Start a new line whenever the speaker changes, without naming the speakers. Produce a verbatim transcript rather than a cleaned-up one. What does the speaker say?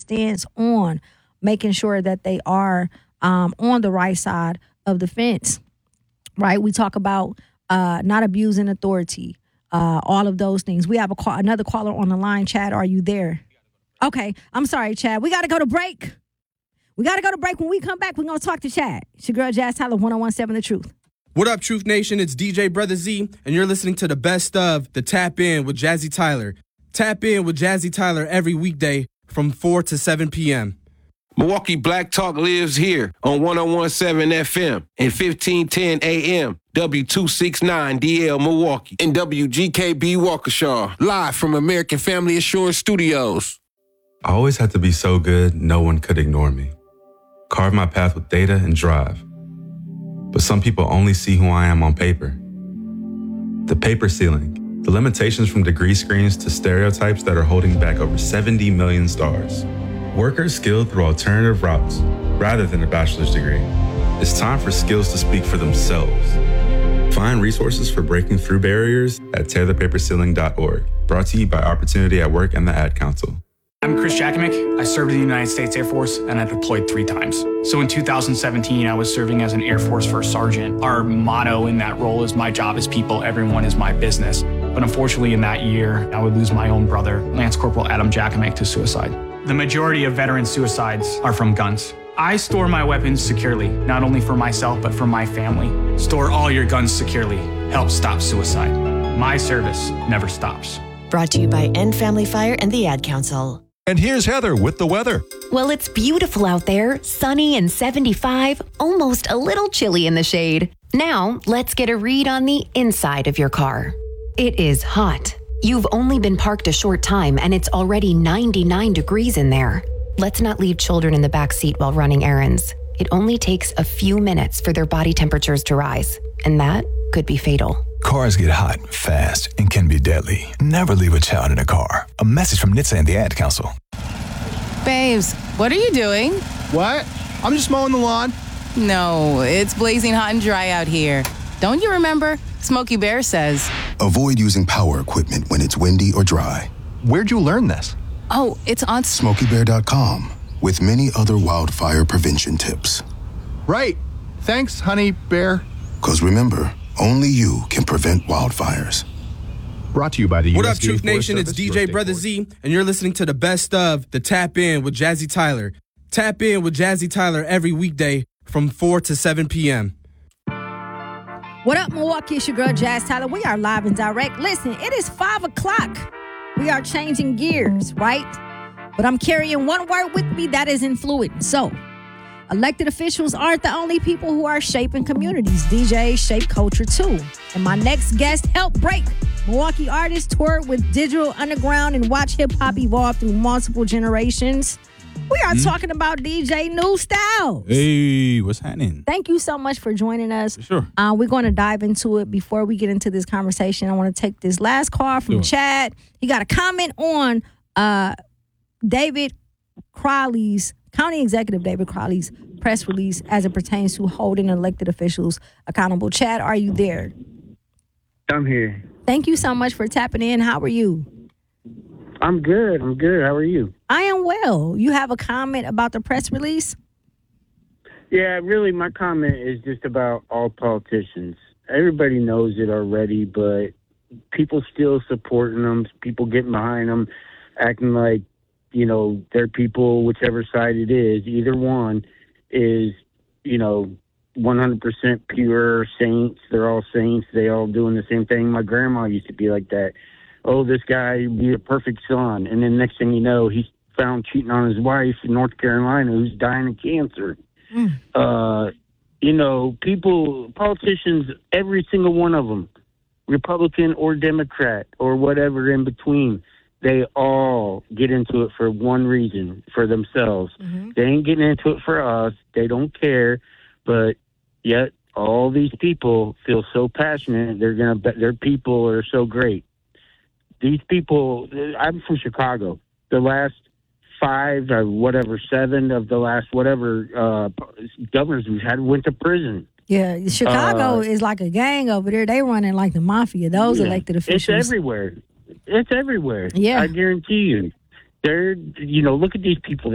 stance on making sure that they are um, on the right side of the fence, right? We talk about uh, not abusing authority, uh, all of those things. We have a call, another caller on the line. Chad, are you there? Okay, I'm sorry, Chad. We got to go to break. We got to go to break. When we come back, we're going to talk to Chad. It's your girl, Jazz Tyler, one oh one point seven The Truth.
What up, Truth Nation? It's D J Brother Z, and you're listening to the best of the Tap In with Jazzy Tyler. Tap In with Jazzy Tyler every weekday from four to seven p.m.
Milwaukee Black Talk lives here on one oh one point seven F M and fifteen ten A M, W two sixty-nine D L Milwaukee, and W G K B Waukesha, live from American Family Assurance Studios.
I always had to be so good, no one could ignore me. Carve my path with data and drive. But some people only see who I am on paper. The paper ceiling, the limitations from degree screens to stereotypes that are holding back over seventy million stars. Workers skilled through alternative routes rather than a bachelor's degree. It's time for skills to speak for themselves. Find resources for breaking through barriers at tear the paper ceiling dot org. Brought to you by Opportunity at Work and the Ad Council.
I'm Chris Jakomick. I served in the United States Air Force and I deployed three times. So in two thousand seventeen, I was serving as an Air Force First Sergeant. Our motto in that role is my job is people, everyone is my business. But unfortunately in that year, I would lose my own brother, Lance Corporal Adam Jakomick, to suicide. The majority of veteran suicides are from guns. I store my weapons securely, not only for myself, but for my family. Store all your guns securely. Help stop suicide. My service never stops.
Brought to you by End Family Fire and the Ad Council.
And here's Heather with the weather.
Well, it's beautiful out there, sunny and seventy-five, almost a little chilly in the shade. Now, let's get a read on the inside of your car. It is hot. You've only been parked a short time and it's already ninety-nine degrees in there. Let's not leave children in the back seat while running errands. It only takes a few minutes for their body temperatures to rise, and that could be fatal.
Cars get hot fast and can be deadly. Never leave a child in a car. A message from N H T S A and the Ad Council.
Babes, what are you doing?
What? I'm just mowing the lawn.
No, it's blazing hot and dry out here. Don't you remember? Smokey Bear says,
avoid using power equipment when it's windy or dry.
Where'd you learn this?
Oh, it's on
smokey bear dot com with many other wildfire prevention tips.
Right. Thanks, honey bear.
Because remember, only you can prevent wildfires.
Brought to you by the
What
U S
up,
D A
Truth
Forest
Nation?
Service,
It's D J Brother Z, and you're listening to the best of the Tap In with Jazzy Tyler. Tap In with Jazzy Tyler every weekday from four to seven p.m.
What up, Milwaukee? It's your girl, Jazz Tyler. We are live and direct. Listen, it is five o'clock. We are changing gears, right? But I'm carrying one word with me that is influence. So, elected officials aren't the only people who are shaping communities. D Js shape culture too. And my next guest helped break Milwaukee artists, toured with Digital Underground, and watch hip-hop evolve through multiple generations. We are mm-hmm. talking about D J New Styles.
Hey, what's happening?
Thank you so much for joining us.
For sure.
Uh, we're going to dive into it. Before we get into this conversation, I want to take this last call from sure. Chad. He got a comment on uh, David Crowley's, County Executive David Crowley's press release as it pertains to holding elected officials accountable. Chad, are you there?
I'm here.
Thank you so much for tapping in. How are you?
I'm good. I'm good. How are you?
I am well. You have a comment about the press release?
Yeah, really, my comment is just about all politicians. Everybody knows it already, but people still supporting them, people getting behind them, acting like, you know, they're people, whichever side it is. Either one is, you know, one hundred percent pure saints. They're all saints. They all doing the same thing. My grandma used to be like that. Oh, this guy would be a perfect son. And then next thing you know, he's found cheating on his wife in North Carolina who's dying of cancer. Mm. Uh, you know, people, politicians, every single one of them, Republican or Democrat or whatever in between, they all get into it for one reason, for themselves. Mm-hmm. They ain't getting into it for us. They don't care. But yet all these people feel so passionate. They're going to, their people are so great. These people, I'm from Chicago. The last five or whatever, seven of the last whatever uh, governors we've had went to prison.
Yeah, Chicago uh, is like a gang over there. They running like the mafia, those yeah, elected officials.
It's everywhere. It's everywhere.
Yeah.
I guarantee you. They're, you know, look at these people.